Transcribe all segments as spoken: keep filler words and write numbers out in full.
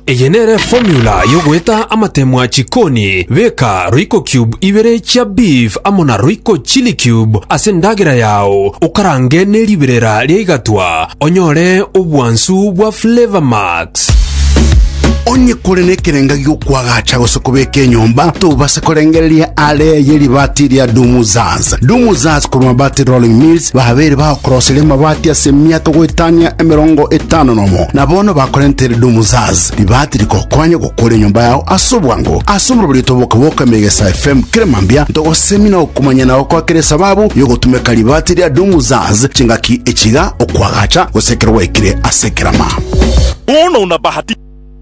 Eyenere formula yogweta amatemwa chikoni veka Royco Cube ibere chia beef amona Royco Chili Cube asendagira yao ukarange neribirera liigatwa onyore ubwansu bwa Flavor Max. Onye kore nekerenga yukwagacha gusokobeke nyomba tubase korengereria ale yeri bati ya Dumuzaz. Dumuzaz kuruma bati rolling mills bahabere ba crossele mabati asemia togwetania emerongo etano nomo. Nabono bakorentere Dumuzaz. Libati likokwanya gukore nyomba yao asobwango. Asomro bulito boka boka Megesa F M kremambia togo semina okumanya na okwa kere sababu yo gutumeka libati ya Dumuzaz chingaki echiga okwagacha gusekerwa ikire asekerama. Ono una bahati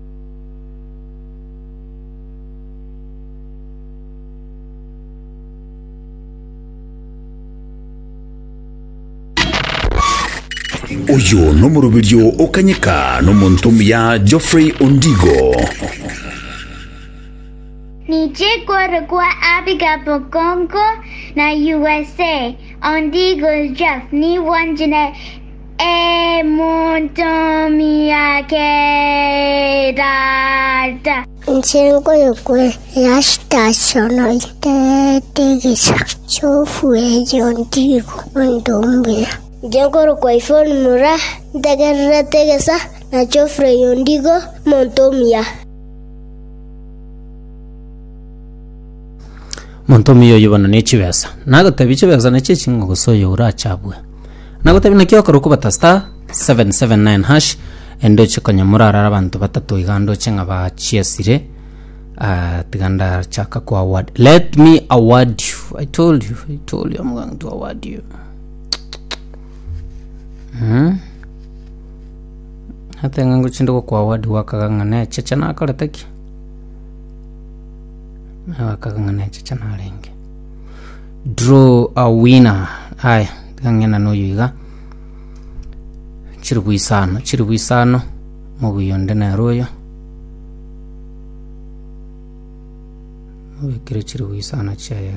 Oyo no murubirio okanyeka no montumia Geoffrey Ondigo. Nije kwa abiga Bogongo na U S A. Ondigo Jeff ni wanjine e montumia kedada. Njengo yokwe ya station ite tegisa. Chofu eji Ondigo ondombia. Jengoro kwa ifoni mura dagarra tegesa na Geoffrey Ondigo Montomia. Montomia yubana nechibesa. Nago tabichibesa nechingo gosoyo urachabwe. Nago tabina kyo karuko batasta seven seven nine hash endo chikonya murara abantu batatu igando chenga ba chiesire uh, tiganda chaka kwa award. Let me award you. I told you. I told you I'm going to award you. Hmm. Hata ngangu chindo kwa wadu wakagangane chachana akarataki. Wakagangane chachana lenge. Draw a winner. Hai, gangena no yuiga. Chirubuisano, chirubuisano. Mubuyonde na royo. Mubikire chirubuisano chaya.